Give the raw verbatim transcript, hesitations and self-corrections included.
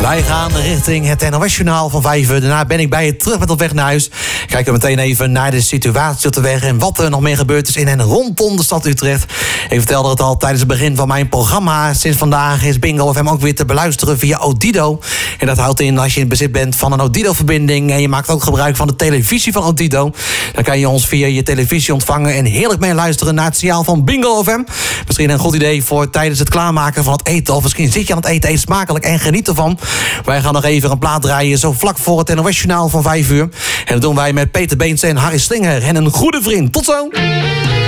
Wij gaan richting het N O S-journaal van vijf uur. Daarna ben ik bij je terug met op weg naar huis. Kijken we meteen even naar de situatie op de weg en wat er nog meer gebeurd is in en rondom de stad Utrecht. Ik vertelde het al tijdens het begin van mijn programma. Sinds vandaag is Bingo F M ook weer te beluisteren via Odido. En dat houdt in als je in bezit bent van een Odido-verbinding en je maakt ook gebruik van de televisie van Odido. Dan kan je ons via je televisie ontvangen en heerlijk meeluisteren naar het signaal van Bingo F M. Misschien een goed idee voor tijdens het klaarmaken van het eten. Of misschien zit je aan het eten, eet smakelijk en geniet ervan. Wij gaan nog even een plaat draaien zo vlak voor het N O S-journaal van vijf uur. En dat doen wij met Peter Beens en Harry Slinger en een goede vriend. Tot zo!